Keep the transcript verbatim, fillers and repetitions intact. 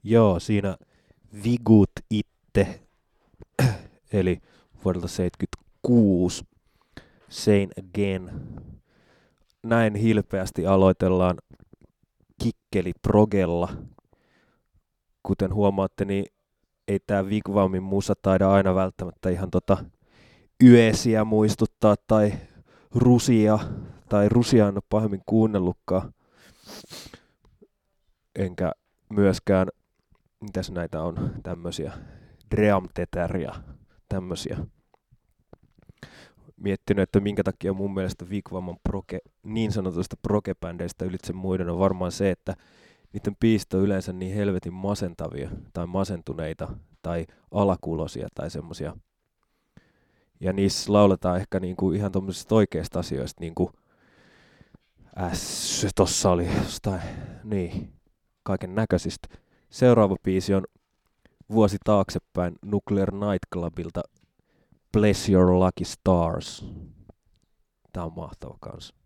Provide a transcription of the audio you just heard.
Joo, siinä Vigut itte, eli vuodelta seitsemänkymmentäkuusi, Sane Again. Näin hilpeästi aloitellaan Kikkeli Progella. Kuten huomaatte, niin ei tää Wigwamin musa taida aina välttämättä ihan tota yösiä muistuttaa tai rusia, tai rusia en ole pahemmin kuunnellutkaan. Enkä myöskään, mitäs näitä on, tämmösiä Dreamteter ja tämmösiä. Miettinyt, että minkä takia mun mielestä Wigwam on proge, niin sanotusta proge-bändeistä ylitse muiden on varmaan se, että niiden biisit on yleensä niin helvetin masentavia tai masentuneita tai alakulosia tai semmosia. Ja niissä lauletaan ehkä niinku ihan tommosista oikeista asioista, niinku äs, tossa oli jostain, niin, kaiken näköisistä. Seuraava biisi on vuosi taaksepäin Nuclear Nightclubilta Bless Your Lucky Stars. Tää on mahtava kans.